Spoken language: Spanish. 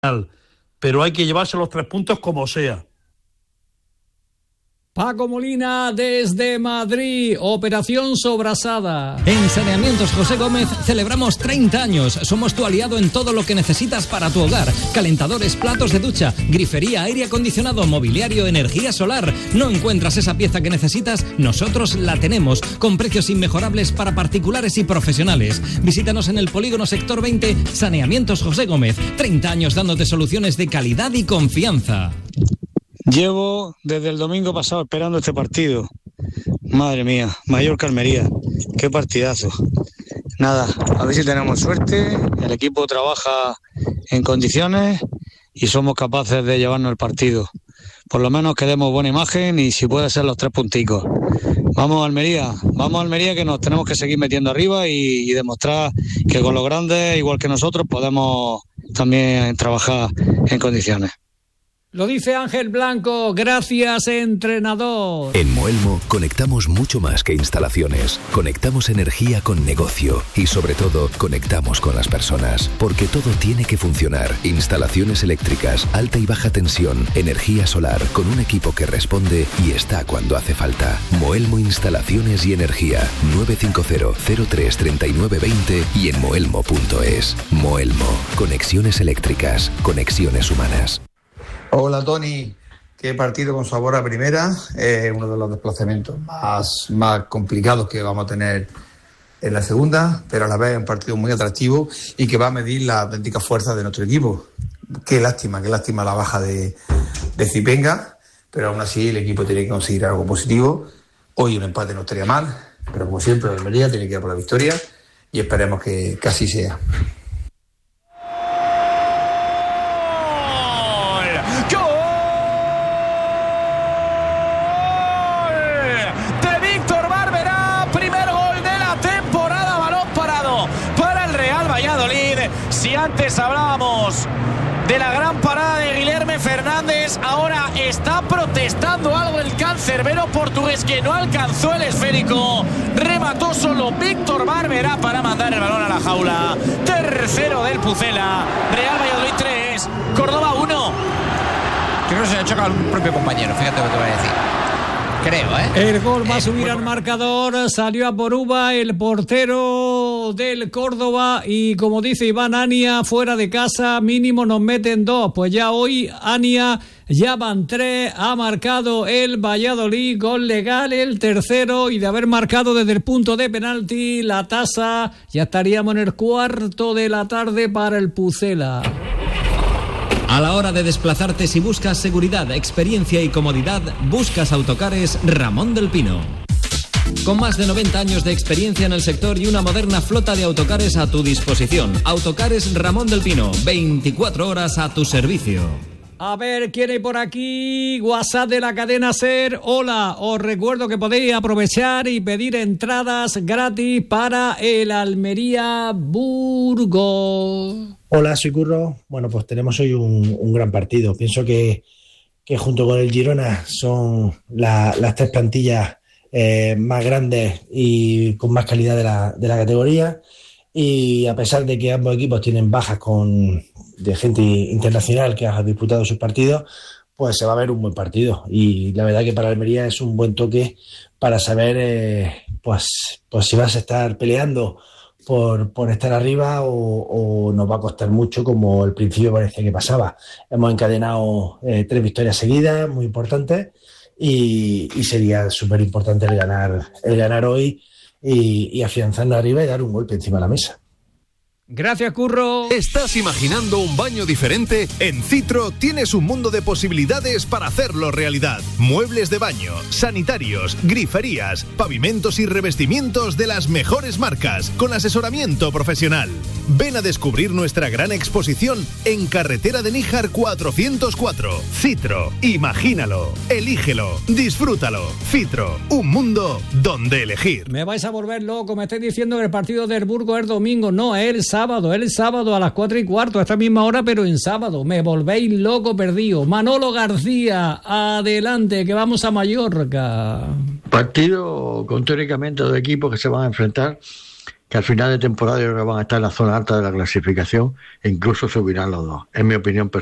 pero hay que llevarse los 3 puntos como sea. Paco Molina desde Madrid, Operación Sobrasada. En Saneamientos José Gómez celebramos 30 años. Somos tu aliado en todo lo que necesitas para tu hogar. Calentadores, platos de ducha, grifería, aire acondicionado, mobiliario, energía solar. ¿No encuentras esa pieza que necesitas? Nosotros la tenemos, con precios inmejorables para particulares y profesionales. Visítanos en el Polígono Sector 20, Saneamientos José Gómez. 30 años dándote soluciones de calidad y confianza. Llevo desde el domingo pasado esperando este partido. Madre mía, Mallorca-Almería, qué partidazo. Nada, a ver si tenemos suerte, el equipo trabaja en condiciones y somos capaces de llevarnos el partido. Por lo menos que demos buena imagen y si puede ser los 3 punticos. Vamos Almería que nos tenemos que seguir metiendo arriba y demostrar que con los grandes, igual que nosotros, podemos también trabajar en condiciones. Lo dice Ángel Blanco, gracias entrenador. En Moelmo conectamos mucho más que instalaciones. Conectamos energía con negocio y sobre todo conectamos con las personas. Porque todo tiene que funcionar. Instalaciones eléctricas, alta y baja tensión, energía solar, con un equipo que responde y está cuando hace falta. Moelmo Instalaciones y Energía, 950-03-3920 y en moelmo.es. Moelmo, conexiones eléctricas, conexiones humanas. Hola Tony, qué partido con sabor a primera, uno de los desplazamientos más complicados que vamos a tener en la segunda, pero a la vez un partido muy atractivo y que va a medir la auténtica fuerza de nuestro equipo. Qué lástima la baja de Zipenga, pero aún así el equipo tiene que conseguir algo positivo. Hoy un empate no estaría mal, pero como siempre el Almería tiene que ir por la victoria y esperemos que así sea. Si antes hablábamos de la gran parada de Guilherme Fernández, ahora está protestando algo el cancerbero portugués que no alcanzó el esférico. Remató solo Víctor Barberá para mandar el balón a la jaula. Tercero del Pucela. Real Valladolid 3, Córdoba 1. Creo que se ha chocado al propio compañero, fíjate lo que te voy a decir. Creo, El gol va a subir al marcador. Salió a por uva el portero del Córdoba y como dice Iván Ania, fuera de casa mínimo nos meten 2. Pues ya hoy Ania ya van 3. Ha marcado el Valladolid, gol legal, el tercero, y de haber marcado desde el punto de penalti la tasa, ya estaríamos en el 4:00 de la tarde para el Pucela. A la hora de desplazarte, si buscas seguridad, experiencia y comodidad, buscas Autocares Ramón del Pino. Con más de 90 años de experiencia en el sector y una moderna flota de autocares a tu disposición. Autocares Ramón del Pino, 24 horas a tu servicio. A ver, ¿quién hay por aquí? WhatsApp de la cadena SER. Hola, os recuerdo que podéis aprovechar y pedir entradas gratis para el Almería Burgos. Hola, soy Curro. Bueno, pues tenemos hoy un gran partido. Pienso que junto con el Girona son las 3 plantillas más grandes y con más calidad de la categoría. Y a pesar de que ambos equipos tienen bajas de gente internacional que ha disputado sus partidos, pues se va a ver un buen partido. Y la verdad que para Almería es un buen toque para saber pues si vas a estar peleando por estar arriba o nos va a costar mucho, como al principio parecía que pasaba. Hemos encadenado 3 victorias seguidas, muy importantes, y sería súper importante el ganar hoy y afianzarnos arriba y dar un golpe encima de la mesa. Gracias, Curro. ¿Estás imaginando un baño diferente? En Citro tienes un mundo de posibilidades para hacerlo realidad. Muebles de baño, sanitarios, griferías, pavimentos y revestimientos de las mejores marcas, con asesoramiento profesional. Ven a descubrir nuestra gran exposición en Carretera de Níjar 404. Citro, imagínalo, elígelo, disfrútalo. Citro, un mundo donde elegir. Me vais a volver loco, me estáis diciendo que el partido del Burgos es domingo. No, es el sábado a las 4:15, a esta misma hora, pero en sábado. Me volvéis loco perdido. Manolo García, adelante, que vamos a Mallorca. Partido con teóricamente 2 equipos que se van a enfrentar que al final de temporada yo creo que van a estar en la zona alta de la clasificación e incluso subirán los dos. Es mi opinión personal.